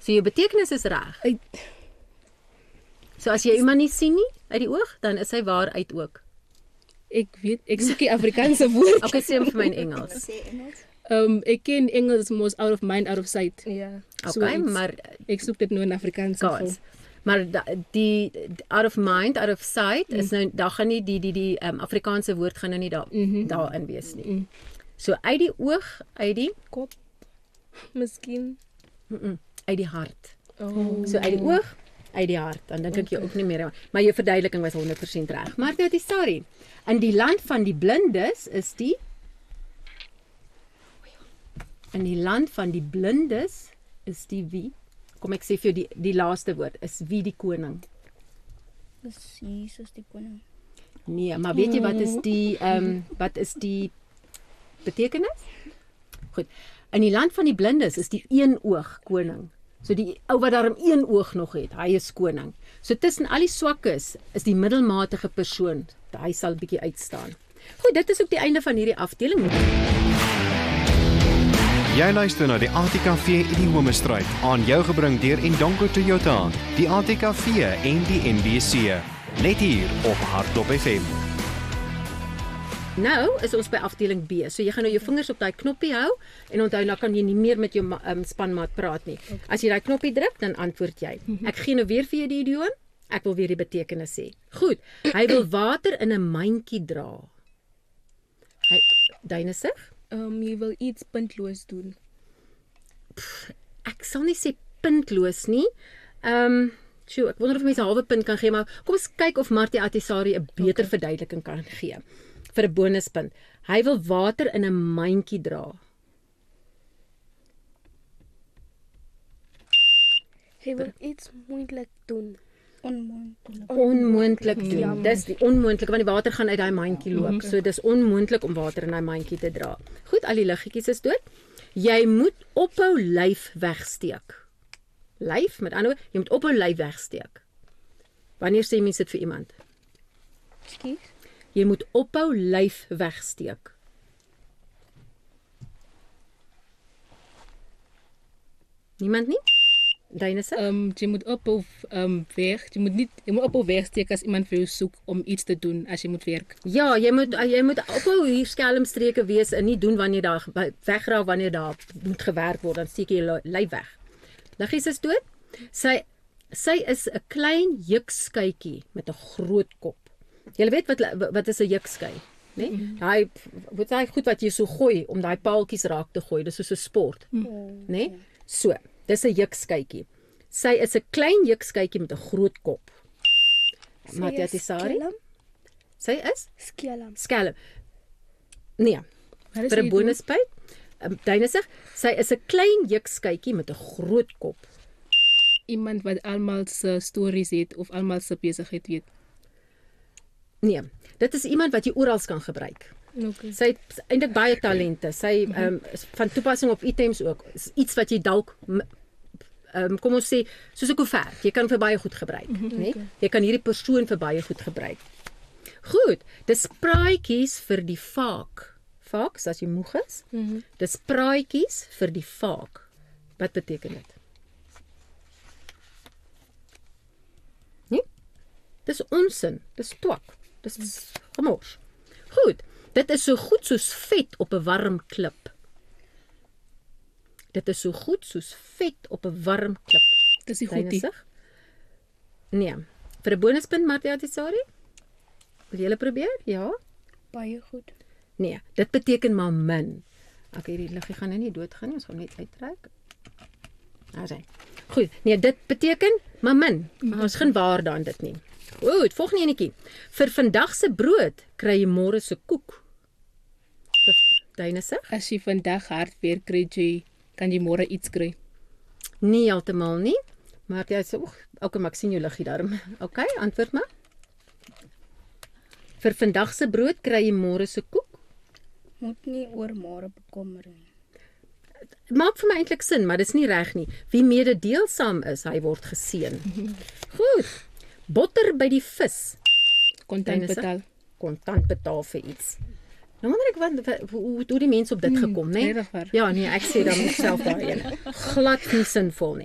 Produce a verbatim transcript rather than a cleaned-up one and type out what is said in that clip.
So jou betekenis is reg. Uit, So as jy iemand nie sien nie uit die oog, dan is hy waar uit ook. ek weet, ek soek die Afrikaanse woord. Okay, sê hom vir my in Engels. Sê Engels. Um, ek ken Engels mos out of mind, out of sight. Ja. So Okay, iets. maar Ek soek dit nou in Afrikaans. guys, maar da, die out of mind, out of sight is nou daar gaan nie die die die um, Afrikaanse woord gaan nou nie daar Mhm. daarin wees nie. Mm. So uit die oog, uit die Kop, miskien. mm -mm, uit die hart. Oh. So uit die oog, uit die hart. Dan dink ek jy ook nie meer. Maar jou verduideliking was honderd persent reg. Maar dit is sorry. In die land van die blindes is die In die land van die blindes is die wie? Kom ek sê vir jou die die laaste woord is wie die koning. Dis Jesus die koning. Nee, maar weet jy wat is die ehm um, wat is die betekenis? Goed. In die land van die blindes is die een oog koning. So die ou wat daarom een oog nog het, hy is koning. So tussen al die swakkes is die middelmatige persoon, hy sal bietjie uitstaan. Goed, dit is ook die einde van hierdie afdeling. Jy luister na die A T K V Idiomestryd aan jou gebring deur Indongo Toyota, die A T K V en die N B C. Net hier op Hardtop F M. Nou is ons by afdeling B. So jy gaan nou jou vingers op daai knoppie hou en onthou nou kan jy nie meer met jou um, spanmaat praat nie. Okay. As jy daai knoppie druk, dan antwoord jy. Ek gee nou weer vir jou die idioom. Ek wil weer die betekenis sê. Goed. Hy wil water in 'n mandjie dra. Hy Duinesig? Um, jy wil iets puntloos doen. Ek sal nie sê puntloos nie. Ehm, um, sjoe, ek wonder of mense 'n halwe punt kan gee, maar kom ons kyk of Martie Atisari 'n beter okay. verduideliking kan gee vir 'n bonuspunt. Hy wil water in 'n mandjie dra. Hy wil iets moeilik doen. Onmoontlik. Onmoontlik doen. Ja. Dis die onmoontlike want die water gaan uit daai mandjie loop. Okay. So dis onmoontlik om water in daai mandjie te dra. Goed, al die liggetjies is dood. Jy moet ophou lyf wegsteek. Lyf met ander woorde, jy moet ophou lyf wegsteek. Wanneer sê mense dit vir iemand? Ekskuus. Jy moet ophou lyf wegsteek. Niemand nie? Duinese? Um, jy moet ophou um, weg. Jy moet nie jy moet ophou wegsteek as iemand vir jou soek om iets te doen as jy moet werk. Ja, jy moet jy moet ophou hier skelmstreke wees en nie doen wanneer daar wegraak wanneer daar moet gewerk word, dan steek jy jou lyf weg. Liggies is dood. Sy sy is 'n klein jukskytjie met 'n groot kop. Jy weet wat wat is 'n jukskei, né? Nee? Daai wat daai goed wat jy so gooi om daai paaltjies raak te gooi, dis soos 'n sport, né? Mm. Nee? So, dis 'n jukskytjie. Sy is 'n klein jukskytjie met 'n groot kop. Matja Tisari? Sy is Skelm. skelm. Nee. Wat is Vir 'n die bonuspunt. Um, Duinesig, sy is 'n klein jukskytjie met 'n groot kop. Iemand wat almal se stories het of almal se besigheid weet. Nee, dit is iemand wat jy oral kan gebruik. Okay. Sy het eintlik baie talente. Sy ehm um, is van toepassing op items ook. Is iets wat jy dalk ehm um, kom ons sê soos 'n koevert. Jy kan vir baie goed gebruik, mm -hmm, né? Okay. Jy kan hierdie persoon vir baie goed gebruik. Goed, dis praatjies vir die vaak. Vaak, as jy moeg is. Mm -hmm. Dis praatjies vir die vaak. Wat beteken dit? Nee? Dis onsin, dis twak. Dis gemors. Goed. Dit is so goed soos vet op 'n warm klip. Dit is so goed soos vet op 'n warm klip. Dis nie goed nie. Nee. Vir 'n bonuspunt Matja Tisari? Wil jy hulle probeer? Ja? Baie goed. Nee, dit beteken maar min. Ek hierdie liggie gaan nou nie doodgaan nie, ons gaan net uittrek. Daar sien. Goed. Nee, dit beteken maar min. Maar ons geen waarde aan dit nie. Goed, volgende enetjie. Vir vandag se brood kry jy môre se koek. Duinesig? As jy vandag hard werk kry jy, kan jy môre iets kry. Nie heeltemal nie. Maar jy sê, "Oek, okay, maar ek sien jou liggie daarom." Okay, antwoord maar. Vir vandag se brood kry jy môre se koek. Moet nie oor môre bekommer nie. Maak vir my eintlik sin, maar dis nie reg nie. Wie mededeelsaam is, hy word geseën. Goed. Botter by die vis. Kontant Duinesig? betaal. Kontant betaal vir iets. Nou wonder ek wat, wat hoe hoe die mense op dit gekom, né? regtig waar. Ja, nee, ek sê dan self daai een. Glad nie sinvol nie.